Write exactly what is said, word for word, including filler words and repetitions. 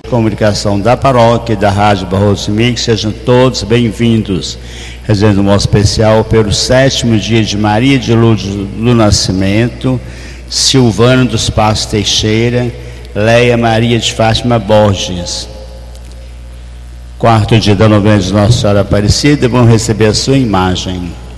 comunicação da paróquia e da Rádio Barroso Mix, sejam todos bem-vindos. Rezando um modo especial pelo sétimo dia de Maria de Lourdes do Nascimento, Silvano dos Passos Teixeira, Leia Maria de Fátima Borges. Quarto dia da novena de Nossa Senhora Aparecida, vão receber a sua imagem.